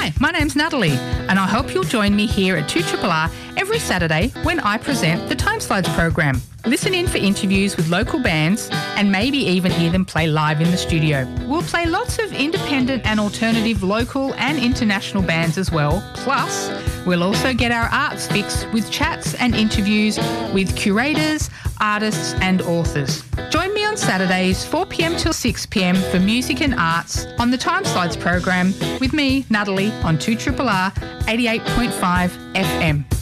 Hi, my name's Natalie, and I hope you'll join me here at 2RRR every Saturday when I present the Time Slides program. Listen in for interviews with local bands and maybe even hear them play live in the studio. We'll play lots of independent and alternative local and international bands as well. Plus, we'll also get our arts fix with chats and interviews with curators, artists and authors. Join me on Saturdays 4 p.m. till 6 p.m. for music and arts on the Time Slides program with me, Natalie, on 2RRR 88.5 FM.